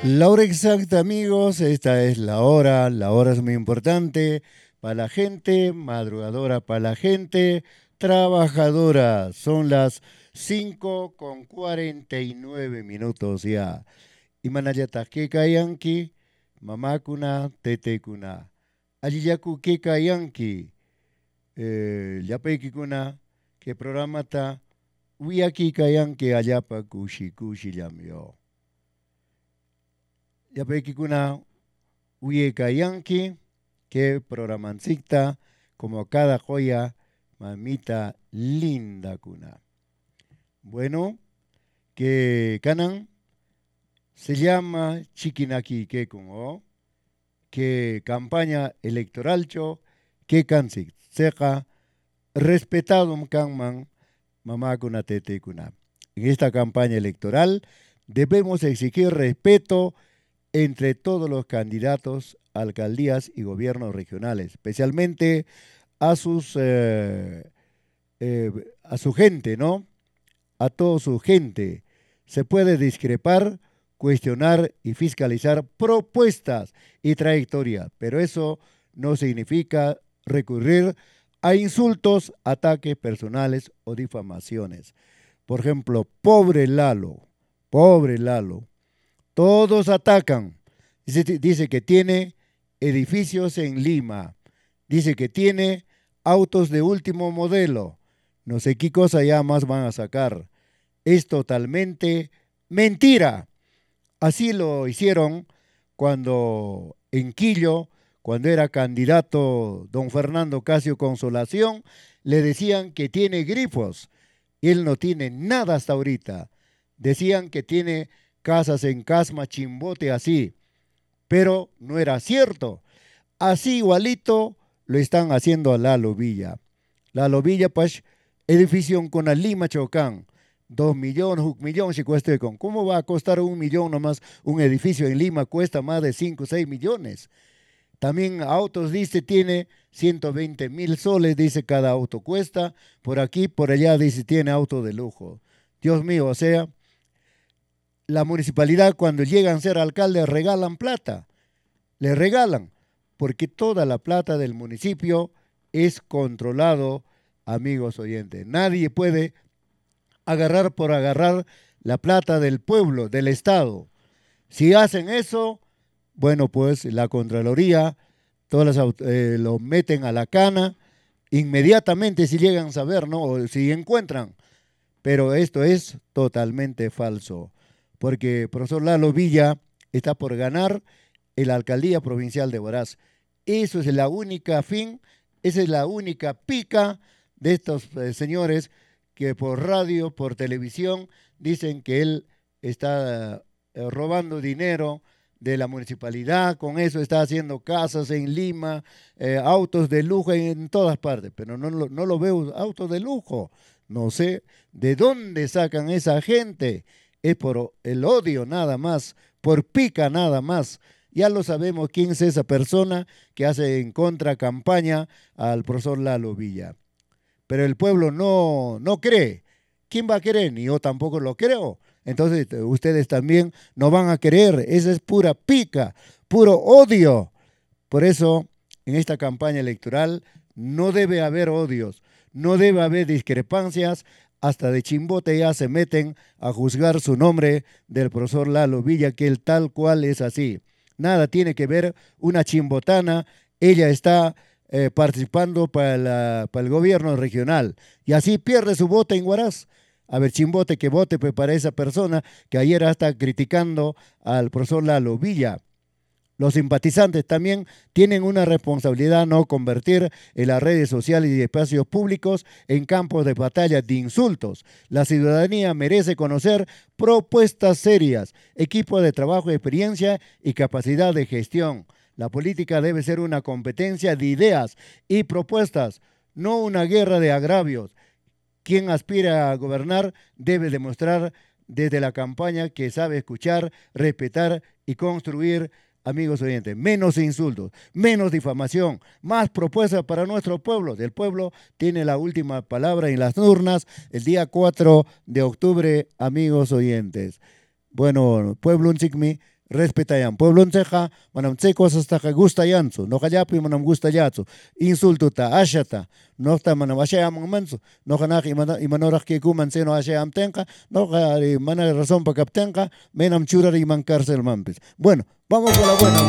La hora exacta, amigos, esta es la hora es muy importante para la gente, madrugadora para la gente, trabajadora. Son las 5:49 ya. Imanayata keka yanki, mamakuna, tetekuna. Aliyaku keka yanki, llapaykikuna, que programata, uyaki kayanki allapa kushi kushi llamyo. Yapaykikuna, Uyeka Yankee, que programancita, como cada joya, mamita linda cuna. Bueno, que canan se llama Chiquinaki que como que campaña electoral cho, que cansi seca, respetado un canman, mamá cuna tete cuna. En esta campaña electoral debemos exigir respeto entre todos los candidatos a alcaldías y gobiernos regionales, especialmente a eh, a su gente, ¿no? A toda su gente. Se puede discrepar, cuestionar y fiscalizar propuestas y trayectoria, pero eso no significa recurrir a insultos, ataques personales o difamaciones. Por ejemplo, pobre Lalo, todos atacan. Dice que tiene edificios en Lima. Dice que tiene autos de último modelo. No sé qué cosa ya más van a sacar. Es totalmente mentira. Así lo hicieron cuando en Quillo, cuando era candidato don Fernando Casio Consolación, le decían que tiene grifos. Él no tiene nada hasta ahorita. Decían que tiene casas en Casma, Chimbote, así, pero no era cierto. Así igualito lo están haciendo a Lalo Villa. Lalo Villa, pues, edificio con la Lima Chocán. 2 millones, 1 millón si cuesta con. ¿Cómo va a costar 1 millón nomás un edificio en Lima? Cuesta más de 5 o 6 millones. También autos, dice, tiene 120.000 soles, dice cada auto cuesta. Por aquí, por allá, dice, tiene auto de lujo. Dios mío, o sea, la municipalidad cuando llegan a ser alcaldes regalan plata, le regalan, porque toda la plata del municipio es controlado, amigos oyentes. Nadie puede agarrar por agarrar la plata del pueblo, del Estado. Si hacen eso, bueno, pues la Contraloría, lo meten a la cana, inmediatamente si llegan a saber, ¿no? O si encuentran. Pero esto es totalmente falso, porque el profesor Lalo Villa está por ganar la alcaldía provincial de Huaraz. Eso es la única fin, esa es la única pica de estos señores que por radio, por televisión, dicen que él está robando dinero de la municipalidad, con eso está haciendo casas en Lima, autos de lujo en todas partes, pero no lo veo autos de lujo. No sé de dónde sacan esa gente. Es por el odio nada más, por pica nada más. Ya lo sabemos quién es esa persona que hace en contra campaña al profesor Lalo Villa. Pero el pueblo no cree. ¿Quién va a creer? Ni yo tampoco lo creo. Entonces ustedes también no van a creer. Esa es pura pica, puro odio. Por eso, en esta campaña electoral no debe haber odios, no debe haber discrepancias. Hasta de Chimbote ya se meten a juzgar su nombre del profesor Lalo Villa, que él tal cual es así. Nada tiene que ver una chimbotana, ella está participando para el gobierno regional y así pierde su voto en Huaraz. A ver, Chimbote que vote pues, para esa persona que ayer está criticando al profesor Lalo Villa. Los simpatizantes también tienen una responsabilidad no convertir en las redes sociales y espacios públicos en campos de batalla de insultos. La ciudadanía merece conocer propuestas serias, equipo de trabajo, experiencia y capacidad de gestión. La política debe ser una competencia de ideas y propuestas, no una guerra de agravios. Quien aspira a gobernar debe demostrar desde la campaña que sabe escuchar, respetar y construir. Amigos oyentes, menos insultos, menos difamación, más propuestas para nuestro pueblo. El pueblo tiene la última palabra en las urnas el día 4 de octubre, amigos oyentes. Bueno, pueblo unchikmi, respetayan. Pueblo Nceja, manam tse cosas ta gustayanzu, no hallapi manam gustayazu, insultuta, ashata, no ta manam ashayaman manso, no hanaki imanorak que kuman seno ashayam tenka, no mana razón pa kaptenka, menam churari man cárcel mampis. Bueno, vamos con la buena.